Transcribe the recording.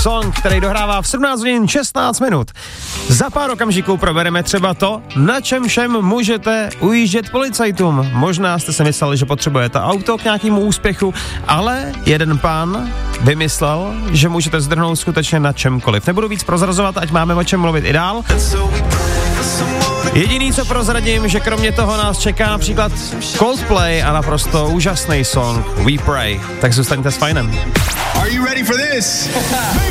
song, který dohrává v 17 hodin 16 minut. Za pár okamžiků probereme třeba to, na čem všem můžete ujíždět policajtům. Možná jste si mysleli, že potřebujete auto k nějakému úspěchu, ale jeden pán vymyslel, že můžete zdrhnout skutečně na čemkoliv. Nebudu víc prozrazovat, ať máme o čem mluvit i dál. Jediný, co prozradím, že kromě toho nás čeká například Coldplay a naprosto úžasný song We Pray. Tak zůstaňte s Fajnem. Are you ready for this?